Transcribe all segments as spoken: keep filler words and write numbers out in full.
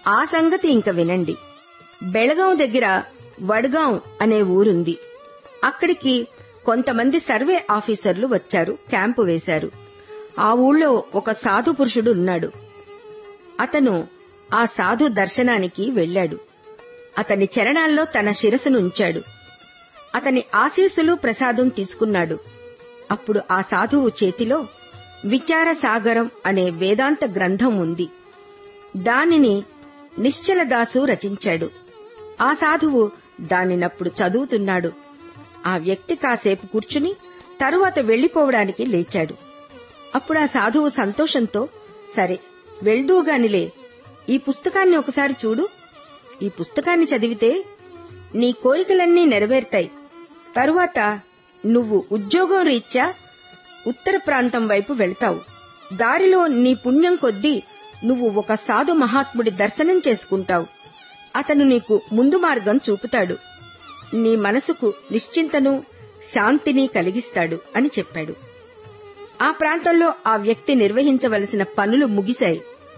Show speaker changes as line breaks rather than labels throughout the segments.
ఆ సంగతి ఇంక వినండి. బెళగాం దగ్గర వడ్గాం అనే ఊరుంది. అక్కడికి కొంతమంది సర్వే ఆఫీసర్లు వచ్చారు, క్యాంపు వేశారు. ఆ ఊళ్ళో ఒక సాధు పురుషుడు ఉన్నాడు. అతను ఆ సాధు దర్శనానికి వెళ్లాడు. అతని చరణాల్లో తన శిరస్సునుంచాడు. అతని ఆశీస్సులు ప్రసాదం తీసుకున్నాడు. అప్పుడు ఆ సాధువు చేతిలో విచార సాగరం అనే వేదాంత గ్రంథం ఉంది. దానిని నిశ్చలదాసు రచించాడు. ఆ సాధువు దానినప్పుడు చదువుతున్నాడు. ఆ వ్యక్తి కాసేపు కూర్చుని తరువాత వెళ్లిపోవడానికి లేచాడు. అప్పుడు ఆ సాధువు సంతోషంతో, సరే వెళ్దూగానిలే, ఈ పుస్తకాన్ని ఒకసారి చూడు. ఈ పుస్తకాన్ని చదివితే నీ కోరికలన్నీ నెరవేరుతాయి. తరువాత నువ్వు ఉద్యోగం రీత్యా ఉత్తర ప్రాంతం వైపు వెళ్తావు. దారిలో నీ పుణ్యం కొద్దీ నువ్వు ఒక సాధు మహాత్ముడి దర్శనం చేసుకుంటావు. అతను నీకు ముందు మార్గం చూపుతాడు. నీ మనసుకు నిశ్చింతను, శాంతిని కలిగిస్తాడు అని చెప్పాడు. ఆ ప్రాంతంలో ఆ వ్యక్తి నిర్వహించవలసిన పనులు ముగిశాయి.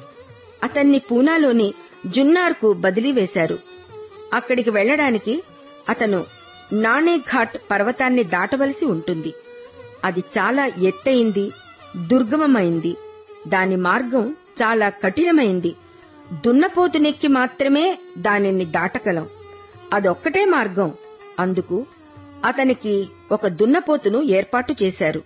అతన్ని పూనాలోని జున్నార్కు బదిలీ వేశారు. అక్కడికి వెళ్లడానికి అతను నాణేఘాట్ పర్వతాన్ని దాటవలసి ఉంటుంది. అది చాలా ఎత్తైంది, దుర్గమమైంది. దాని మార్గం చాలా కఠినమైంది. దున్నపోతునెక్కి మాత్రమే దానిని దాటగలం. అదొక్కటే మార్గం. అందుకు అతనికి ఒక దున్నపోతును ఏర్పాటు చేశారు.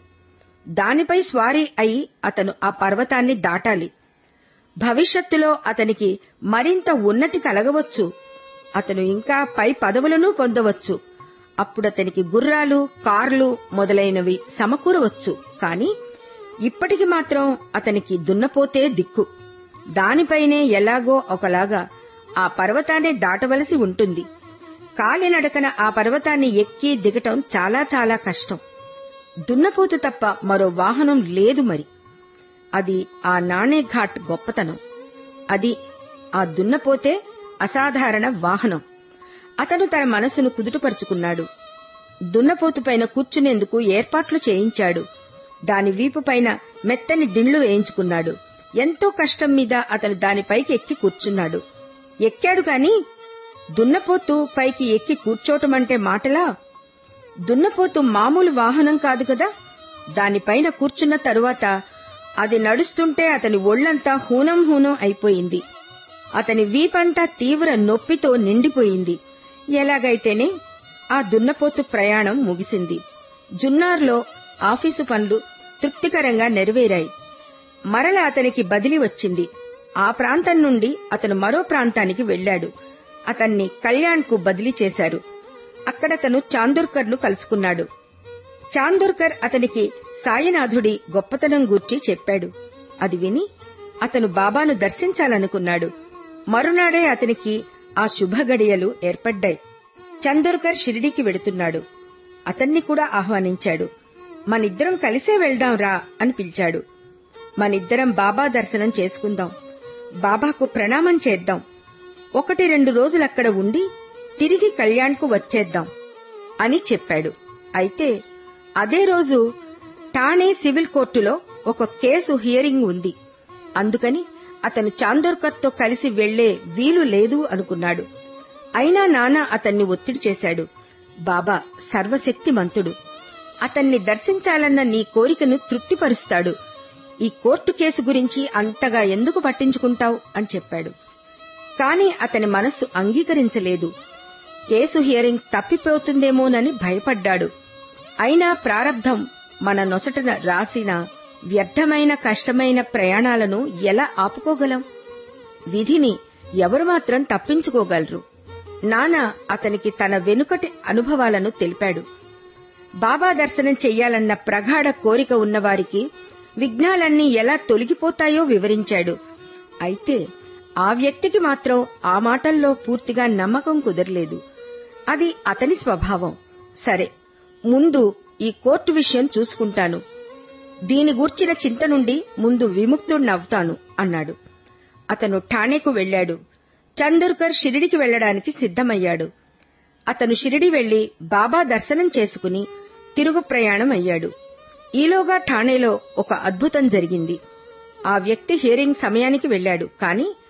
దానిపై స్వారీ అయి అతను ఆ పర్వతాన్ని దాటాలి. భవిష్యత్తులో అతనికి మరింత ఉన్నతి కలగవచ్చు. అతను ఇంకా పై పదవులను పొందవచ్చు. అప్పుడతనికి గుర్రాలు, కార్లు మొదలైనవి సమకూరవచ్చు. కాని ఇప్పటికి మాత్రం అతనికి దున్నపోతే దిక్కు. దానిపైనే ఎలాగో ఒకలాగా ఆ పర్వతాన్ని దాటవలసి ఉంటుంది. కాలినడకన ఆ పర్వతాన్ని ఎక్కి దిగటం చాలా చాలా కష్టం. దున్నపోతు తప్ప మరో వాహనం లేదు. మరి అది ఆ నాణేఘాట్ గొప్పతనం. అది ఆ దున్నపోతే అసాధారణ వాహనం. అతను తన మనసును కుదుటపరుచుకున్నాడు. దున్నపోతుపైన కూర్చునేందుకు ఏర్పాట్లు చేయించాడు. దాని వీపుపైన మెత్తని దిండ్లు వేయించుకున్నాడు. ఎంతో కష్టం మీద అతను దానిపైకి ఎక్కి కూర్చున్నాడు. ఎక్కాడు కాని దున్నపోతు పైకి ఎక్కి కూర్చోటమంటే మాటలా? దున్నపోతు మామూలు వాహనం కాదు కదా. దానిపైన కూర్చున్న తరువాత అది నడుస్తుంటే అతని ఒళ్లంతా హూనం హూనం అయిపోయింది. అతని వీపంతా తీవ్ర నొప్పితో నిండిపోయింది. ఎలాగైతేనే ఆ దున్నపోతు ప్రయాణం ముగిసింది. జున్నార్లో ఆఫీసు పనులు తృప్తికరంగా నెరవేరాయి. మరల అతనికి బదిలీ వచ్చింది. ఆ ప్రాంతం నుండి అతను మరో ప్రాంతానికి వెళ్లాడు. అతన్ని కళ్యాణ్కు బదిలీ చేశారు. అక్కడతను చాందోర్కర్ను కలుసుకున్నాడు. చాందోర్కర్ అతనికి సాయినాథుడి గొప్పతనం గూర్చి చెప్పాడు. అది విని అతను బాబాను దర్శించాలనుకున్నాడు. మరునాడే అతనికి ఆ శుభగడియలు ఏర్పడ్డాయి. చాందోర్కర్ షిరిడీకి వెడుతున్నాడు. అతన్ని కూడా ఆహ్వానించాడు. మనిద్దరం కలిసే వెళ్దాం రా అని పిలిచాడు. మనిద్దరం బాబా దర్శనం చేసుకుందాం, బాబాకు ప్రణామం చేద్దాం, ఒకటి రెండు రోజులక్కడ ఉండి తిరిగి కళ్యాణ్కు వచ్చేద్దాం అని చెప్పాడు. అయితే అదే రోజు ఠాణే సివిల్ కోర్టులో ఒక కేసు హియరింగ్ ఉంది. అందుకని అతను చాందోర్కర్తో కలిసి వెళ్లే వీలు లేదు అనుకున్నాడు. అయినా నాన్న అతన్ని ఒత్తిడి చేశాడు. బాబా సర్వశక్తిమంతుడు. అతన్ని దర్శించాలన్న నీ కోరికను తృప్తిపరుస్తాడు. ఈ కోర్టు కేసు గురించి అంతగా ఎందుకు పట్టించుకుంటావు అని చెప్పాడు. కాని అతని మనస్సు అంగీకరించలేదు. కేసు హియరింగ్ తప్పిపోతుందేమోనని భయపడ్డాడు. అయినా ప్రారబ్ధం మన నొసటన రాసిన వ్యర్థమైన కష్టమైన ప్రయాణాలను ఎలా ఆపుకోగలం? విధిని ఎవరు మాత్రం తప్పించుకోగలరు? నాన్న అతనికి తన వెనుకటి అనుభవాలను తెలిపాడు. బాబా దర్శనం చెయ్యాలన్న ప్రగాఢ కోరిక ఉన్నవారికి విఘ్నాలన్నీ ఎలా తొలగిపోతాయో వివరించాడు. అయితే ఆ వ్యక్తికి మాత్రం ఆ మాటల్లో పూర్తిగా నమ్మకం కుదరలేదు. అది అతని స్వభావం. సరే, ముందు ఈ కోర్టు విషయం చూసుకుంటాను. దీని గూర్చిన చింత నుండి ముందు విముక్తుడినవుతాను అన్నాడు. అతను ఠాణేకు వెళ్లాడు. చాందోర్కర్ షిరిడికి వెళ్లడానికి సిద్ధమయ్యాడు. అతను షిరిడి వెళ్లి బాబా దర్శనం చేసుకుని తిరుగు ప్రయాణం అయ్యాడు. ఈలోగా ఠాణేలో ఒక అద్భుతం జరిగింది. ఆ వ్యక్తి హియరింగ్ సమయానికి వెళ్లాడు. కాని